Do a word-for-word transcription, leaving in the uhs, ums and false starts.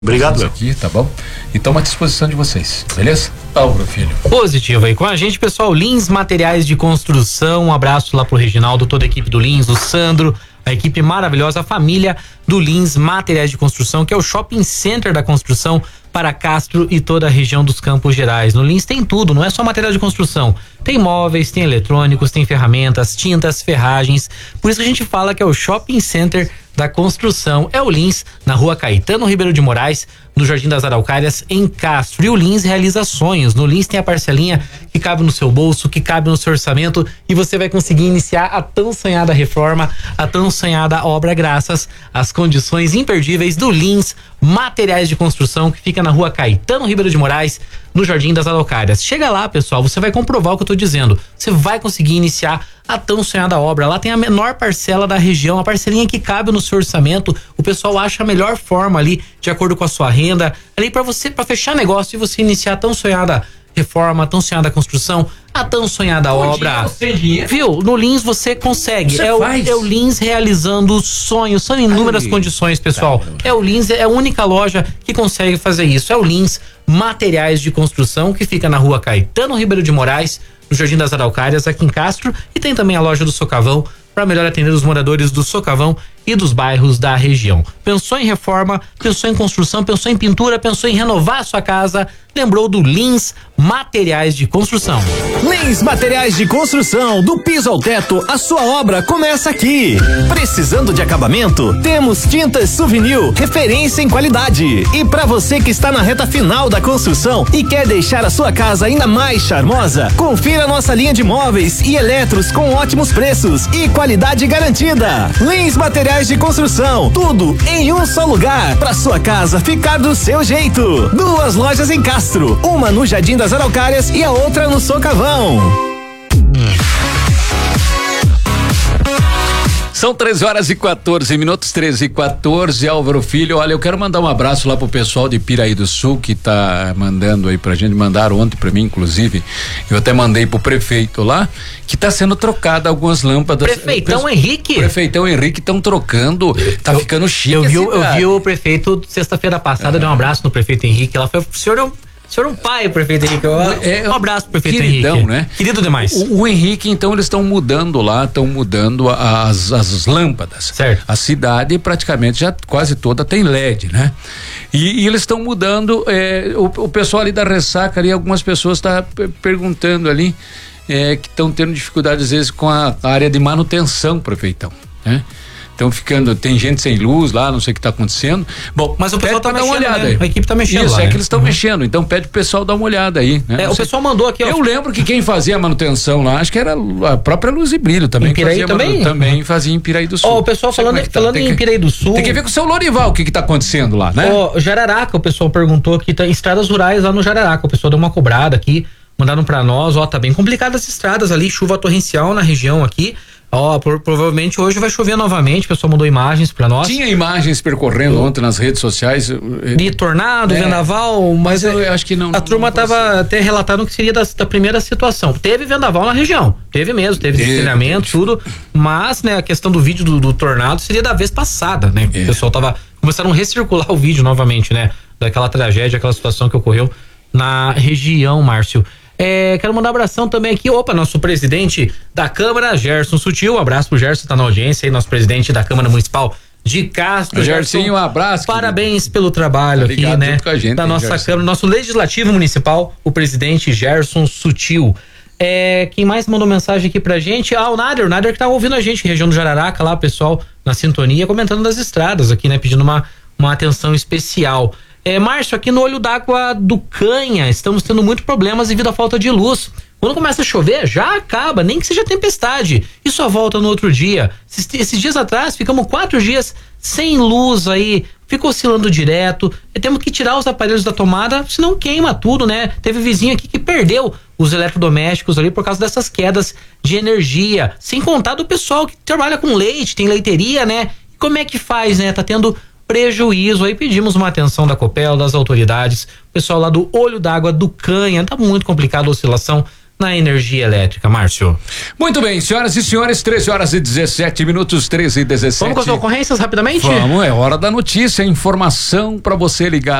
Obrigado, aqui, tá bom? E estamos à disposição de vocês, beleza? Álvaro Filho. Positivo aí com a gente, pessoal. Lins Materiais de Construção, um abraço lá pro Reginaldo, toda a equipe do Lins, o Sandro, a equipe maravilhosa, a família do Lins Materiais de Construção, que é o shopping center da construção para Castro e toda a região dos Campos Gerais. No Lins tem tudo, não é só material de construção. Tem móveis, tem eletrônicos, tem ferramentas, tintas, ferragens. Por isso que a gente fala que é o shopping center da construção. É o Lins, na rua Caetano Ribeiro de Moraes, no Jardim das Araucárias, em Castro. E o Lins realiza sonhos. No Lins tem a parcelinha que cabe no seu bolso, que cabe no seu orçamento, e você vai conseguir iniciar a tão sonhada reforma, a tão sonhada obra, graças às condições imperdíveis do Lins Materiais de Construção, que fica na rua Caetano Ribeiro de Moraes, no Jardim das Araucárias. Chega lá, pessoal, você vai comprovar o que eu tô dizendo. Você vai conseguir iniciar a tão sonhada obra. Lá tem a menor parcela da região, a parcelinha que cabe no seu orçamento. O pessoal acha a melhor forma ali, de acordo com a sua renda, ali para você, para fechar negócio e você iniciar a tão sonhada reforma, a tão sonhada construção, a tão sonhada obra. Viu? No Lins você consegue. Você é, o, faz. é o Lins realizando sonhos. São inúmeras Ai, condições, pessoal. caramba. É o Lins, é a única loja que consegue fazer isso. É o Lins Materiais de Construção, que fica na rua Caetano Ribeiro de Moraes, no Jardim das Araucárias, aqui em Castro. E tem também a loja do Socavão, para melhor atender os moradores do Socavão e dos bairros da região. Pensou em reforma, pensou em construção, pensou em pintura, pensou em renovar a sua casa, lembrou do Lins Materiais de Construção. Lins Materiais de Construção, do piso ao teto, a sua obra começa aqui. Precisando de acabamento? Temos Tintas Souvenir, referência em qualidade. E para você que está na reta final da construção e quer deixar a sua casa ainda mais charmosa, confira nossa linha de móveis e eletros com ótimos preços e qualidade garantida. Lins Materiais de Construção, tudo em um só lugar, para sua casa ficar do seu jeito. Duas lojas em Castro, uma no Jardim das Araucárias e a outra no Socavão. São treze horas e quatorze minutos, treze e quatorze. Álvaro Filho, olha, eu quero mandar um abraço lá pro pessoal de Piraí do Sul, que tá mandando aí pra gente, mandaram ontem pra mim, inclusive, eu até mandei pro prefeito lá, que tá sendo trocada algumas lâmpadas. Prefeitão Pe- Henrique? Prefeitão Henrique estão trocando, tá Eu- ficando chique. Eu vi, a o- eu cidade. vi o prefeito sexta-feira passada, deu um abraço no prefeito Henrique. Ela foi, o senhor é um, o senhor é um pai, prefeito Henrique. É, Um abraço pro prefeito queridão, Henrique. né? Querido demais. O, o Henrique, então, eles estão mudando lá, estão mudando as, as lâmpadas. Certo. A cidade praticamente já quase toda tem L E D, né? E, e eles estão mudando, é, o, o pessoal ali da Ressaca, ali, algumas pessoas estão tá perguntando ali, é, que estão tendo dificuldade às vezes com a, a área de manutenção, prefeitão, né? Estão ficando, tem gente sem luz lá, não sei o que está acontecendo. Bom, Mas o pessoal pede tá pra dar uma mexendo, olhada né? aí. A equipe tá mexendo Isso, lá, é né? que eles estão Uhum. mexendo, então pede pro pessoal dar uma olhada aí, né? É, Não o sei- pessoal mandou aqui, ó. Eu lembro que quem fazia a manutenção lá, acho que era a própria Luz e Brilho também. Em Piraí fazia também? manu- Também fazia em Piraí do Sul. Ó, o pessoal Não sei falando, como é que tá. falando Tem em que- Piraí do Sul. Tem que ver com o seu Lorival o que que tá acontecendo lá, né? Ó, Jararaca, o pessoal perguntou aqui, tá estradas rurais lá no Jararaca. O pessoal deu uma cobrada aqui, mandaram pra nós, ó, tá bem complicadas as estradas ali, chuva torrencial na região aqui. Ó, por- provavelmente hoje vai chover novamente, o pessoal mandou imagens pra nós. Tinha imagens percorrendo ontem nas redes sociais. De tornado, É. vendaval, mas eu, eu acho que não. a turma não tava até relatando que seria da, da primeira situação. Teve vendaval na região, teve mesmo, teve Teve, deslizamento, tudo, mas, né, a questão do vídeo do, do tornado seria da vez passada, né? É. O pessoal tava, começaram a recircular o vídeo novamente, né? Daquela tragédia, aquela situação que ocorreu na região, Márcio. É, quero mandar um abração também aqui, opa, nosso presidente da Câmara, Gerson Sutil, um abraço pro Gerson, tá na audiência aí, nosso presidente da Câmara Municipal de Castro. Gersinho, um abraço. Parabéns pelo trabalho Tá aqui, ligado né? junto com a gente, da hein, nossa Gerson? Câmara, nosso Legislativo Municipal, o presidente Gerson Sutil. É, quem mais mandou mensagem aqui pra gente? Ah, o Nader, o Nader que tá ouvindo a gente, região do Jararaca, lá, pessoal na sintonia, comentando das estradas aqui, né? Pedindo uma, uma atenção especial. É, Márcio, aqui no Olho d'Água do Canha, estamos tendo muitos problemas devido à falta de luz. Quando começa a chover, já acaba, nem que seja tempestade, e só volta no outro dia. Esses, esses dias atrás, ficamos quatro dias sem luz aí, fica oscilando direto, e temos que tirar os aparelhos da tomada, senão queima tudo, né? Teve vizinho aqui que perdeu os eletrodomésticos ali por causa dessas quedas de energia, sem contar do pessoal que trabalha com leite, tem leiteria, né? E como é que faz, né? Tá tendo prejuízo aí, pedimos uma atenção da Copel, das autoridades, o pessoal lá do Olho d'Água do Canha, tá muito complicado a oscilação na energia elétrica, Márcio. Muito bem, senhoras e senhores, treze horas e dezessete minutos, treze e dezessete. Vamos com as ocorrências rapidamente? Vamos, é hora da notícia, informação para você ligar.